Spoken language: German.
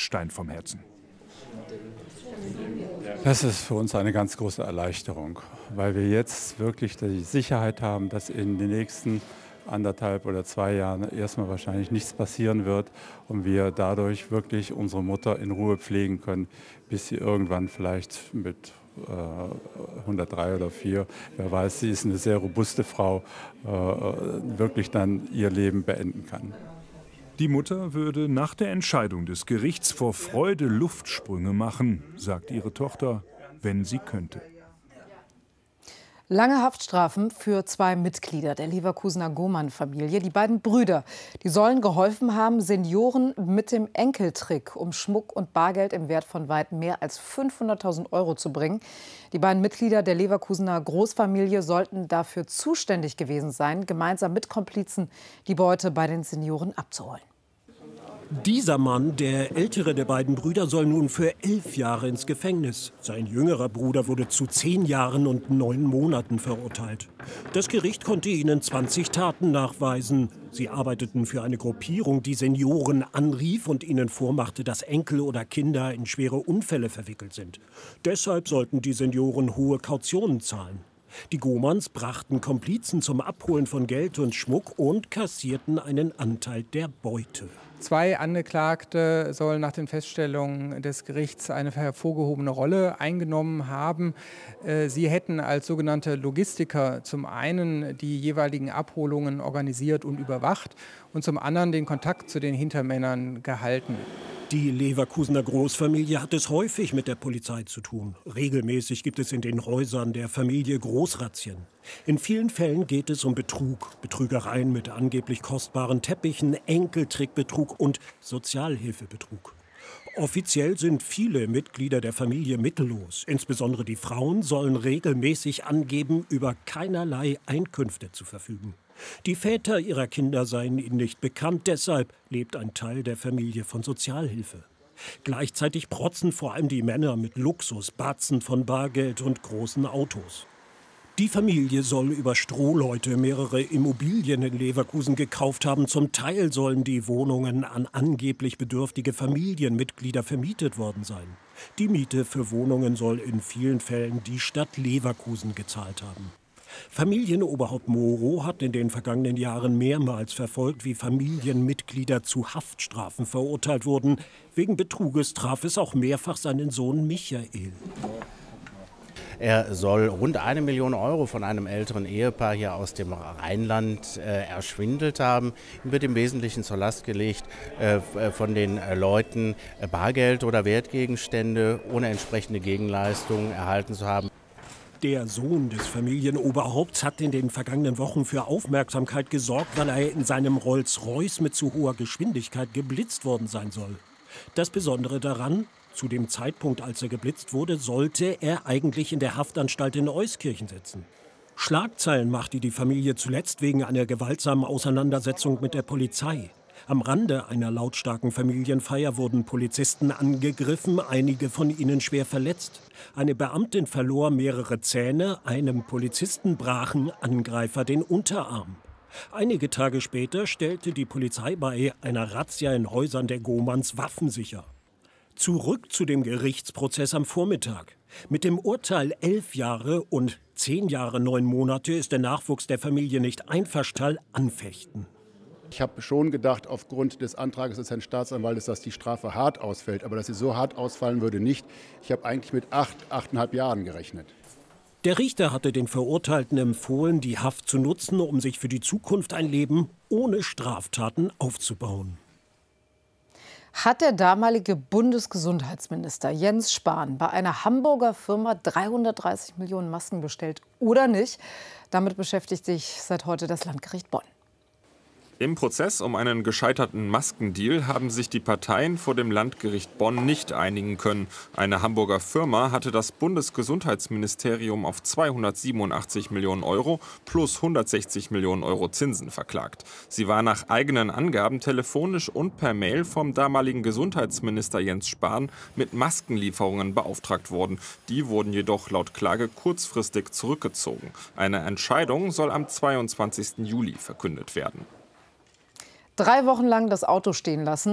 Stein vom Herzen. Das ist für uns eine ganz große Erleichterung, weil wir jetzt wirklich die Sicherheit haben, dass in den nächsten 1,5 oder 2 Jahren erstmal wahrscheinlich nichts passieren wird und wir dadurch wirklich unsere Mutter in Ruhe pflegen können, bis sie irgendwann vielleicht mit 103 oder 4, wer weiß, sie ist eine sehr robuste Frau, wirklich dann ihr Leben beenden kann. Die Mutter würde nach der Entscheidung des Gerichts vor Freude Luftsprünge machen, sagt ihre Tochter, wenn sie könnte. Lange Haftstrafen für 2 Mitglieder der Leverkusener Gomann-Familie, die beiden Brüder. Die sollen geholfen haben, Senioren mit dem Enkeltrick um Schmuck und Bargeld im Wert von weit mehr als 500.000 € zu bringen. Die beiden Mitglieder der Leverkusener Großfamilie sollten dafür zuständig gewesen sein, gemeinsam mit Komplizen die Beute bei den Senioren abzuholen. Dieser Mann, der ältere der beiden Brüder, soll nun für 11 Jahre ins Gefängnis. Sein jüngerer Bruder wurde zu 10 Jahren und 9 Monaten verurteilt. Das Gericht konnte ihnen 20 Taten nachweisen. Sie arbeiteten für eine Gruppierung, die Senioren anrief und ihnen vormachte, dass Enkel oder Kinder in schwere Unfälle verwickelt sind. Deshalb sollten die Senioren hohe Kautionen zahlen. Die Gomanns brachten Komplizen zum Abholen von Geld und Schmuck und kassierten einen Anteil der Beute. 2 Angeklagte sollen nach den Feststellungen des Gerichts eine hervorgehobene Rolle eingenommen haben. Sie hätten als sogenannte Logistiker zum einen die jeweiligen Abholungen organisiert und überwacht und zum anderen den Kontakt zu den Hintermännern gehalten. Die Leverkusener Großfamilie hat es häufig mit der Polizei zu tun. Regelmäßig gibt es in den Häusern der Familie Großrazzien. In vielen Fällen geht es um Betrug, Betrügereien mit angeblich kostbaren Teppichen, Enkeltrickbetrug und Sozialhilfebetrug. Offiziell sind viele Mitglieder der Familie mittellos. Insbesondere die Frauen sollen regelmäßig angeben, über keinerlei Einkünfte zu verfügen. Die Väter ihrer Kinder seien ihnen nicht bekannt, deshalb lebt ein Teil der Familie von Sozialhilfe. Gleichzeitig protzen vor allem die Männer mit Luxus, Batzen von Bargeld und großen Autos. Die Familie soll über Strohleute mehrere Immobilien in Leverkusen gekauft haben. Zum Teil sollen die Wohnungen an angeblich bedürftige Familienmitglieder vermietet worden sein. Die Miete für Wohnungen soll in vielen Fällen die Stadt Leverkusen gezahlt haben. Familienoberhaupt Moro hat in den vergangenen Jahren mehrmals verfolgt, wie Familienmitglieder zu Haftstrafen verurteilt wurden. Wegen Betruges traf es auch mehrfach seinen Sohn Michael. Er soll rund 1 Million € von einem älteren Ehepaar hier aus dem Rheinland erschwindelt haben. Ihm wird im Wesentlichen zur Last gelegt, von den Leuten Bargeld oder Wertgegenstände ohne entsprechende Gegenleistung erhalten zu haben. Der Sohn des Familienoberhaupts hat in den vergangenen Wochen für Aufmerksamkeit gesorgt, weil er in seinem Rolls-Royce mit zu hoher Geschwindigkeit geblitzt worden sein soll. Das Besondere daran: Zu dem Zeitpunkt, als er geblitzt wurde, sollte er eigentlich in der Haftanstalt in Euskirchen sitzen. Schlagzeilen machte die Familie zuletzt wegen einer gewaltsamen Auseinandersetzung mit der Polizei. Am Rande einer lautstarken Familienfeier wurden Polizisten angegriffen, einige von ihnen schwer verletzt. Eine Beamtin verlor mehrere Zähne, einem Polizisten brachen Angreifer den Unterarm. Einige Tage später stellte die Polizei bei einer Razzia in Häusern der Gomanns Waffen sicher. Zurück zu dem Gerichtsprozess am Vormittag. Mit dem Urteil 11 Jahre und 10 Jahre 9 Monate ist der Nachwuchs der Familie nicht einverstanden, anfechten. Ich habe schon gedacht, aufgrund des Antrags des Herrn Staatsanwaltes, dass die Strafe hart ausfällt. Aber dass sie so hart ausfallen würde, nicht. Ich habe eigentlich mit 8,5 Jahren gerechnet. Der Richter hatte den Verurteilten empfohlen, die Haft zu nutzen, um sich für die Zukunft ein Leben ohne Straftaten aufzubauen. Hat der damalige Bundesgesundheitsminister Jens Spahn bei einer Hamburger Firma 330 Millionen Masken bestellt oder nicht? Damit beschäftigt sich seit heute das Landgericht Bonn. Im Prozess um einen gescheiterten Maskendeal haben sich die Parteien vor dem Landgericht Bonn nicht einigen können. Eine Hamburger Firma hatte das Bundesgesundheitsministerium auf 287 Millionen € plus 160 Millionen € Zinsen verklagt. Sie war nach eigenen Angaben telefonisch und per Mail vom damaligen Gesundheitsminister Jens Spahn mit Maskenlieferungen beauftragt worden. Die wurden jedoch laut Klage kurzfristig zurückgezogen. Eine Entscheidung soll am 22. Juli verkündet werden. 3 Wochen lang das Auto stehen lassen